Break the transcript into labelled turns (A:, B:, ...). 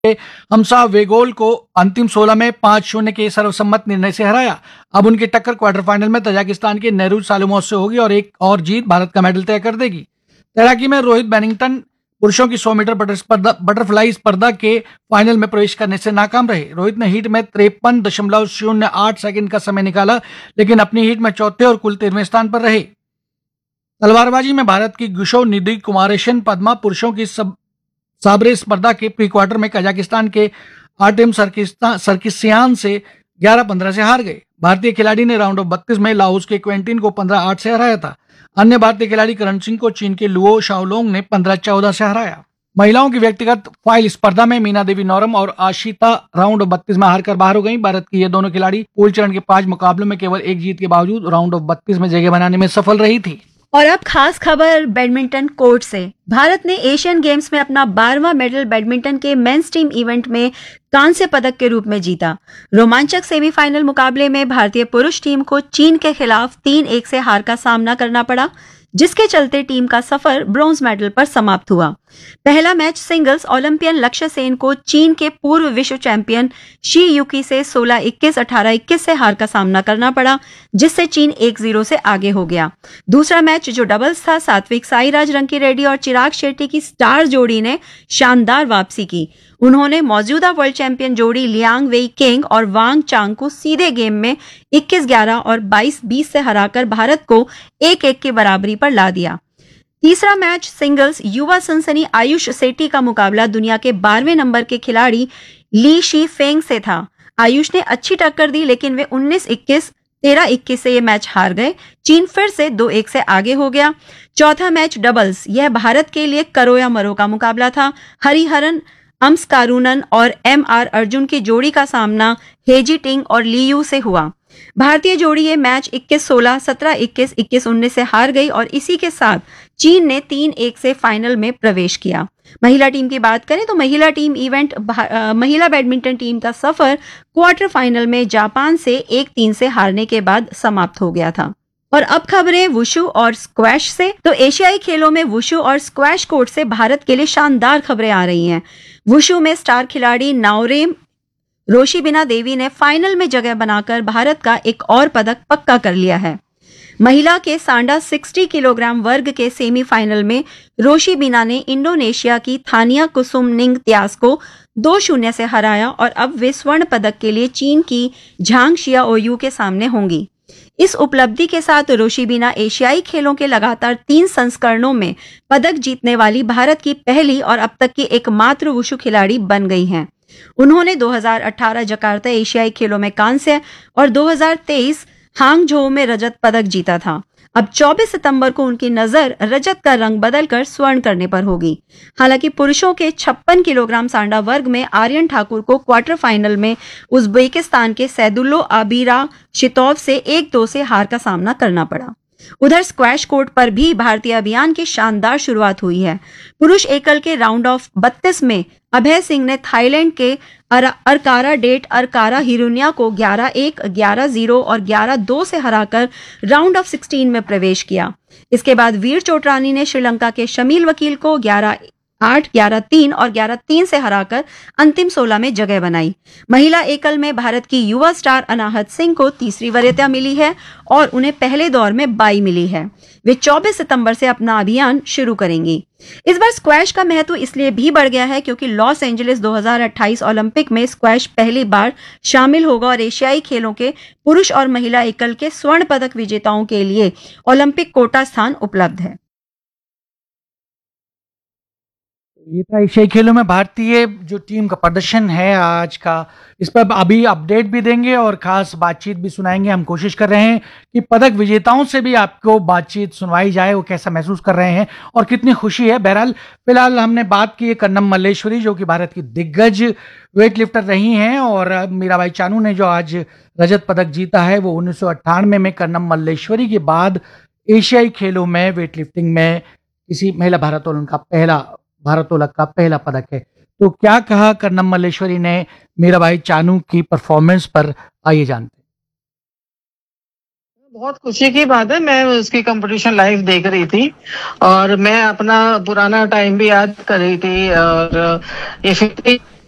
A: हमसा वेगोल को अंतिम 16 में 5-0 के सर्वसम्मत निर्णय से हराया। अब उनकी टक्कर क्वार्टर फाइनल में तजाकिस्तान के नेहरूज सालुमोव से होगी और एक और जीत भारत का मेडल तय कर देगी। तैराकी में रोहित बेनिंगटन पुरुषों की 100 मीटर बटरफ्लाई स्पर्धा के फाइनल में प्रवेश करने से नाकाम रहे। रोहित ने हीट में 53.08 सेकंड का समय निकाला, लेकिन अपनी हीट में चौथे और कुल 13वें स्थान पर रहे। तलवारबाजी में भारत की गुशो निधि कुमारेशन पद्मा पुरुषों की साबरे स्पर्धा के प्री क्वार्टर में कजाकिस्तान के आर्टेम सर्किसियान से 11-15 से हार गए। भारतीय खिलाड़ी ने राउंड ऑफ 32 में लाओस के क्वेंटिन को 15-8 से हराया था। अन्य भारतीय खिलाड़ी करण सिंह को चीन के लुओ शाओलोंग ने 15-14 से हराया। महिलाओं की व्यक्तिगत फाइल स्पर्धा में मीना देवी नौरम और आशिता राउंड ऑफ 32 में हारकर बाहर हो गई। भारत की ये दोनों खिलाड़ी पूल चरण के 5 मुकाबलों में केवल एक जीत के बावजूद राउंड ऑफ 32 में जगह बनाने में सफल रही थी।
B: और अब खास खबर बैडमिंटन कोर्ट से। भारत ने एशियन गेम्स में अपना 12वां मेडल बैडमिंटन के मेंस टीम इवेंट में कांस्य पदक के रूप में जीता। रोमांचक सेमीफाइनल मुकाबले में भारतीय पुरुष टीम को चीन के खिलाफ 3-1 से हार का सामना करना पड़ा, जिसके चलते टीम का सफर ब्रॉन्ज मेडल पर समाप्त हुआ। पहला मैच सिंगल्स ओलंपियन लक्ष्य सेन को चीन के पूर्व विश्व चैंपियन शी युकी से 16-21, 18-21 से हार का सामना करना पड़ा, जिससे चीन 1-0 से आगे हो गया। दूसरा मैच जो डबल्स था, सात्विक साईराज रंकी रेड्डी और चिराग शेट्टी की स्टार जोड़ी ने शानदार वापसी की। उन्होंने मौजूदा वर्ल्ड चैंपियन जोड़ी लियांग वेई किंग और वांग चांग को सीधे गेम में 21-11 और 22-20 से हराकर भारत को 1-1 की बराबरी पर ला दिया। तीसरा मैच सिंगल्स युवा सनसनी आयुष सेठी का मुकाबला दुनिया के 12वें नंबर के खिलाड़ी ली शी फेंग से था। आयुष ने अच्छी टक्कर दी, लेकिन वे 19-21, 13-21 से ये मैच हार गए। चीन फिर से 2-1 से आगे हो गया। चौथा मैच डबल्स, यह भारत के लिए करो या मरो का मुकाबला था। हरिहरन अम्सकारुनन और एम.आर. अर्जुन की जोड़ी का सामना हेजी टिंग और लीयू से हुआ। भारतीय जोड़ी ये मैच 21-16, 17-21, 21-19 से हार गई और इसी के साथ चीन ने 3-1 से फाइनल में प्रवेश किया। महिला टीम की बात करें तो महिला बैडमिंटन टीम का सफर क्वार्टर फाइनल में जापान से 1-3 से हारने के बाद समाप्त हो गया था। और अब खबरें वुशु और स्क्वैश से। तो एशियाई खेलों में वुशु और स्क्वैश कोर्ट से भारत के लिए शानदार खबरें आ रही हैं। वुशु में स्टार खिलाड़ी नाओरेम रोशिबिना देवी ने फाइनल में जगह बनाकर भारत का एक और पदक पक्का कर लिया है। महिला के सांडा 60 किलोग्राम वर्ग के सेमीफाइनल में रोशिबिना ने इंडोनेशिया की थानिया कुसुमनिंग त्यास को 2-0 से हराया और अब वे स्वर्ण पदक के लिए चीन की झांग शिया ओयू के सामने होंगी। इस उपलब्धि के साथ रोशिबिना एशियाई खेलों के लगातार 3 संस्करणों में पदक जीतने वाली भारत की पहली और अब तक की एकमात्र वुशु खिलाड़ी बन गई हैं। उन्होंने 2018 जकार्ता एशियाई खेलों में कांस्य और 2023 हांगझोउ में रजत पदक जीता था। अब 24 सितंबर को उनकी नजर रजत का रंग बदलकर स्वर्ण करने पर होगी। हालांकि पुरुषों के 56 किलोग्राम सांडा वर्ग में आर्यन ठाकुर को क्वार्टर फाइनल में उज्बेकिस्तान के सैदुल्लो आबिरा शितोव से 1-2 से हार का सामना करना पड़ा। उधर स्क्वैश कोर्ट पर भी भारतीय अभियान की शानदार शुरुआत हुई है। पुरुष एकल के राउंड ऑफ 32 में अभय सिंह ने थाईलैंड के अरकारा हिरुनिया को 11-1, 11-0 और 11-2 से हराकर राउंड ऑफ 16 में प्रवेश किया। इसके बाद वीर चोटरानी ने श्रीलंका के शमील वकील को 11-8, 11-3 और 11-3 से हराकर अंतिम 16 में जगह बनाई। महिला एकल में भारत की युवा स्टार अनाहत सिंह को तीसरी वरीयता मिली है और उन्हें पहले दौर में बाई मिली है। वे 24 सितंबर से अपना अभियान शुरू करेंगी। इस बार स्क्वैश का महत्व इसलिए भी बढ़ गया है क्योंकि लॉस एंजलिस 2028 ओलंपिक में स्क्वैश पहली बार शामिल होगा और एशियाई खेलों के पुरुष और महिला एकल के स्वर्ण पदक विजेताओं के लिए ओलंपिक कोटा स्थान उपलब्ध है।
A: ये था एशियाई खेलों में भारतीय जो टीम का प्रदर्शन है आज का। इस पर अभी अपडेट भी देंगे और खास बातचीत भी सुनाएंगे। हम कोशिश कर रहे हैं कि पदक विजेताओं से भी आपको बातचीत सुनवाई जाए, वो कैसा महसूस कर रहे हैं और कितनी खुशी है। बहरहाल फिलहाल हमने बात की है कन्नम मल्लेश्वरी, जो कि भारत की दिग्गज वेट लिफ्टर रही हैं, और मीराबाई चानू ने जो आज रजत पदक जीता है वो 1998 में कन्नम मल्लेश्वरी के बाद एशियाई खेलों में वेट लिफ्टिंग में किसी महिला भारोत्तोलक का पहला पदक है। तो क्या कहा कन्नम मल्लेश्वरी ने मीराबाई चानू की परफॉर्मेंस पर, आइए जानते हैं।
C: बहुत खुशी की बात है, मैं उसकी कंपटीशन लाइव देख रही थी और मैं अपना पुराना टाइम भी याद कर रही थी और ये 50